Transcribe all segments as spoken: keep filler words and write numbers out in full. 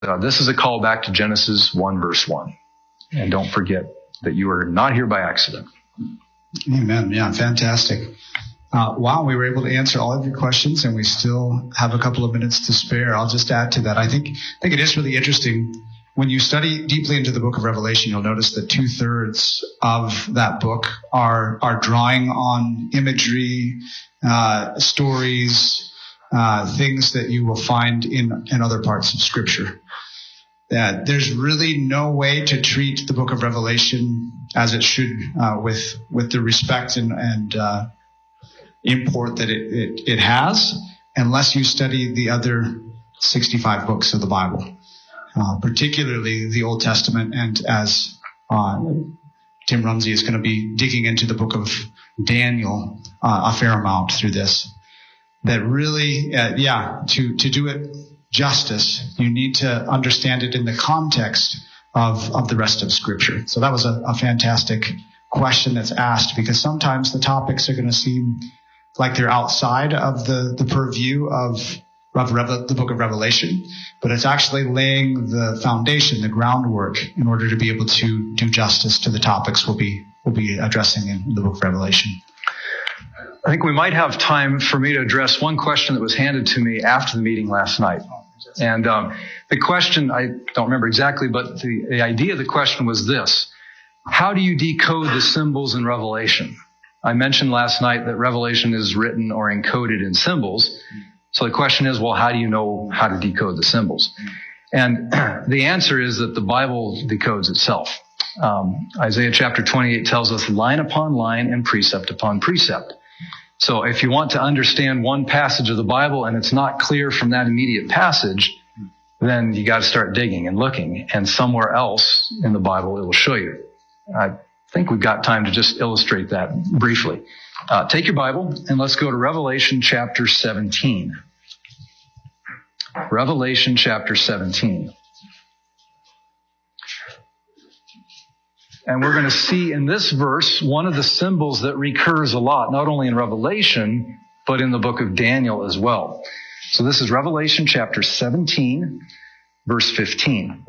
Uh, this is a call back to Genesis one, verse one. And don't forget that you are not here by accident. Amen. Yeah, fantastic. Uh, wow, we were able to answer all of your questions, and we still have a couple of minutes to spare. I'll just add to that. I think, I think it is really interesting. When you study deeply into the book of Revelation, you'll notice that two-thirds of that book are, are drawing on imagery, uh, stories, uh, things that you will find in, in other parts of Scripture. That there's really no way to treat the book of Revelation as it should, uh, with with the respect and, and uh, import that it, it, it has, unless you study the other sixty-five books of the Bible, uh, particularly the Old Testament. And as uh, Tim Rumsey is going to be digging into the book of Daniel uh, a fair amount through this, that really, uh, yeah, to, to do it justice, you need to understand it in the context of, of the rest of Scripture. So that was a, a fantastic question that's asked, because sometimes the topics are going to seem like they're outside of the, the purview of, of Reve- the book of Revelation, but it's actually laying the foundation, the groundwork, in order to be able to do justice to the topics we'll be, we'll be addressing in the book of Revelation. I think we might have time for me to address one question that was handed to me after the meeting last night. And um, the question, I don't remember exactly, but the, the idea of the question was this: how do you decode the symbols in Revelation? I mentioned last night that Revelation is written or encoded in symbols. So the question is, well, how do you know how to decode the symbols? And the answer is that the Bible decodes itself. Um, Isaiah chapter twenty-eight tells us line upon line and precept upon precept. So if you want to understand one passage of the Bible and it's not clear from that immediate passage, then you got to start digging and looking. And somewhere else in the Bible, it will show you. I think we've got time to just illustrate that briefly. Uh, take your Bible and let's go to Revelation chapter seventeen. Revelation chapter seventeen. And we're going to see in this verse one of the symbols that recurs a lot, not only in Revelation, but in the book of Daniel as well. So this is Revelation chapter seventeen, verse fifteen.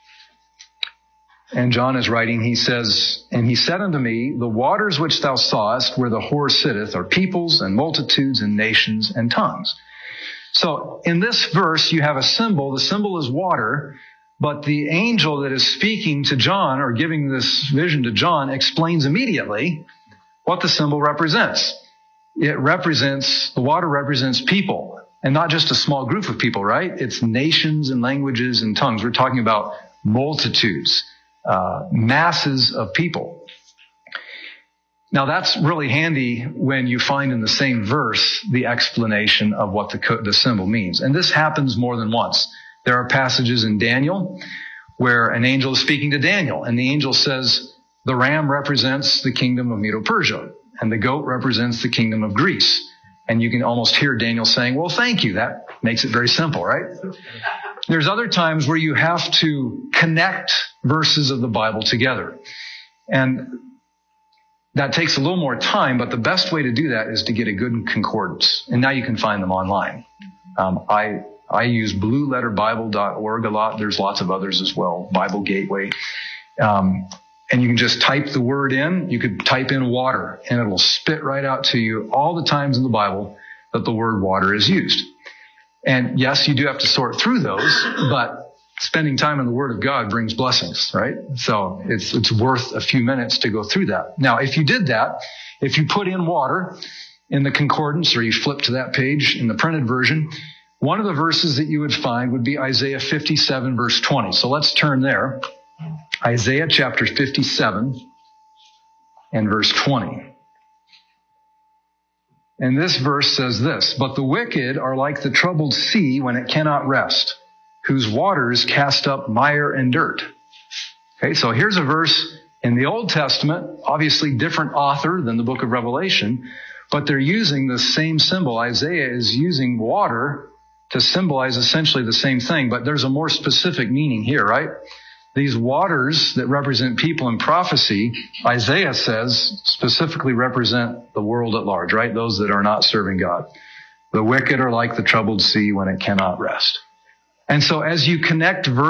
And John is writing, he says, and he said unto me, the waters which thou sawest where the whore sitteth are peoples and multitudes and nations and tongues. So in this verse, you have a symbol. The symbol is water. But the angel that is speaking to John or giving this vision to John explains immediately what the symbol represents. It represents, the water represents people, and not just a small group of people, right? It's nations and languages and tongues. We're talking about multitudes, uh, masses of people. Now that's really handy when you find in the same verse the explanation of what the, co- the symbol means. And this happens more than once. There are passages in Daniel where an angel is speaking to Daniel, and the angel says the ram represents the kingdom of Medo-Persia, and the goat represents the kingdom of Greece. And you can almost hear Daniel saying, well, thank you. That makes it very simple, right? There's other times where you have to connect verses of the Bible together. And that takes a little more time, but the best way to do that is to get a good concordance. And now you can find them online. Um, I... I use blue letter bible dot org a lot. There's lots of others as well, Bible Gateway. Um, and you can just type the word in. You could type in water, and it'll spit right out to you all the times in the Bible that the word water is used. And yes, you do have to sort through those, but spending time in the Word of God brings blessings, right? So it's it's worth a few minutes to go through that. Now, if you did that, if you put in water in the concordance, or you flip to that page in the printed version, one of the verses that you would find would be Isaiah fifty-seven, verse twenty. So let's turn there. Isaiah chapter fifty-seven and verse twenty. And this verse says this: but the wicked are like the troubled sea when it cannot rest, whose waters cast up mire and dirt. Okay, so here's a verse in the Old Testament, obviously different author than the book of Revelation, but they're using the same symbol. Isaiah is using water to symbolize essentially the same thing, but there's a more specific meaning here, right? These waters that represent people in prophecy, Isaiah says, specifically represent the world at large, right? Those that are not serving God. The wicked are like the troubled sea when it cannot rest. And so as you connect